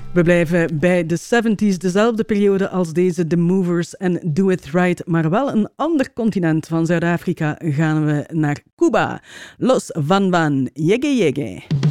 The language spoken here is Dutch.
We blijven bij de 70s, dezelfde periode als deze The Movers en Do It Right, maar wel een ander continent. Van Zuid-Afrika gaan we naar Cuba. Los Van Van, Yege Yege.